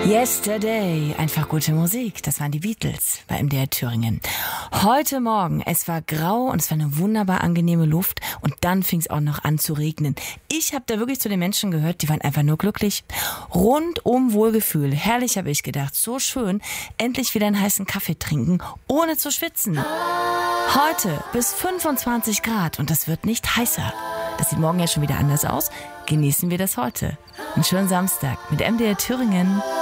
Yesterday, einfach gute Musik. Das waren die Beatles bei MDR Thüringen. Heute Morgen, es war grau und es war eine wunderbar angenehme Luft und dann fing es auch noch an zu regnen. Ich habe da wirklich zu den Menschen gehört, die waren einfach nur glücklich. Rundum Wohlgefühl. Herrlich, habe ich gedacht. So schön, endlich wieder einen heißen Kaffee trinken, ohne zu schwitzen. Heute bis 25 Grad und das wird nicht heißer. Das sieht morgen ja schon wieder anders aus. Genießen wir das heute. Einen schönen Samstag mit MDR Thüringen.